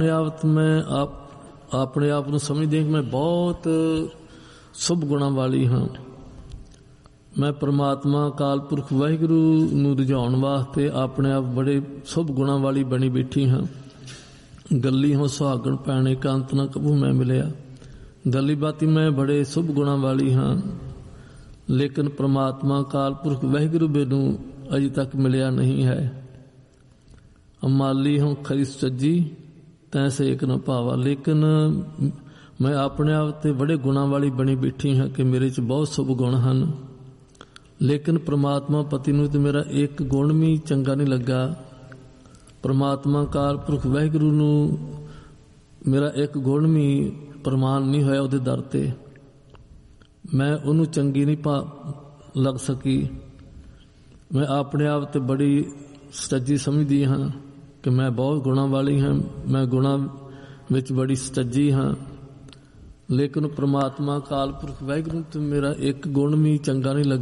ਆਪ ਮੈਂ ਆਪਣੇ ਆਪ ਨੂੰ ਸਮਝਦੀ ਹਾਂ ਕਿ ਮੈਂ ਬਹੁਤ ਸ਼ੁਭ ਗੁਣਾਂ ਵਾਲੀ ਹਾਂ। ਮੈਂ ਪ੍ਰਮਾਤਮਾ ਅਕਾਲ ਪੁਰਖ ਵਾਹਿਗੁਰੂ ਨੂੰ ਰਿਝਾਉਣ ਵਾਸਤੇ ਆਪਣੇ ਆਪ ਬੜੇ ਸ਼ੁਭ ਗੁਣਾਂ ਵਾਲੀ ਬਣੀ ਬੈਠੀ ਹਾਂ। ਗੱਲੀ ਹੋ ਸੁਹਾਗਣ ਪੈਣੇ ਕੰਤ ਨਾ ਕਬੂ ਮੈਂ ਮਿਲਿਆ। ਗੱਲੀ ਬਾਤੀ ਮੈਂ ਬੜੇ ਸ਼ੁਭ ਗੁਣਾਂ ਵਾਲੀ ਹਾਂ, ਲੇਕਿਨ ਪ੍ਰਮਾਤਮਾ ਅਕਾਲ ਪੁਰਖ ਵਾਹਿਗੁਰੂ ਮੈਨੂੰ ਅਜੇ ਤੱਕ ਮਿਲਿਆ ਨਹੀਂ ਹੈ। ਅਮਾਲੀ ਹੋ ਖਰੀ ਸੱਜੀ ਤੈਸੇ ਇੱਕ ਨਾ ਭਾਵਾ। ਲੇਕਿਨ ਮੈਂ ਆਪਣੇ ਆਪ ਤੇ ਬੜੇ ਗੁਣਾਂ ਵਾਲੀ ਬਣੀ ਬੈਠੀ ਹਾਂ ਕਿ ਮੇਰੇ 'ਚ ਬਹੁਤ ਸ਼ੁਭ ਗੁਣ ਹਨ, ਲੇਕਿਨ ਪ੍ਰਮਾਤਮਾ ਪਤੀ ਨੂੰ ਤੇ ਮੇਰਾ ਇੱਕ ਗੁਣ ਵੀ ਚੰਗਾ ਨਹੀਂ ਲੱਗਾ। ਪ੍ਰਮਾਤਮਾ ਅਕਾਲ ਪੁਰਖ ਵਾਹਿਗੁਰੂ ਨੂੰ ਮੇਰਾ ਇੱਕ ਗੁਣ ਵੀ ਪ੍ਰਮਾਣ ਨਹੀਂ ਹੋਇਆ ਉਹਦੇ ਦਰ 'ਤੇ। ਮੈਂ ਉਹਨੂੰ ਚੰਗੀ ਨਹੀਂ ਲੱਗ ਸਕੀ। ਮੈਂ ਆਪਣੇ ਆਪ ਤੇ ਬੜੀ ਸੱਜੀ ਸਮਝਦੀ ਹਾਂ ਕਿ ਮੈਂ ਬਹੁਤ ਗੁਣਾਂ ਵਾਲੀ ਹਾਂ, ਮੈਂ ਗੁਣਾਂ ਵਿੱਚ ਬੜੀ ਸੱਜੀ ਹਾਂ, ਲੇਕਿਨ ਪ੍ਰਮਾਤਮਾ ਅਕਾਲ ਪੁਰਖ ਵਾਹਿਗੁਰੂ ਤੇ ਮੇਰਾ ਇੱਕ ਗੁਣ ਵੀ ਚੰਗਾ ਨਹੀਂ ਲੱਗਾ।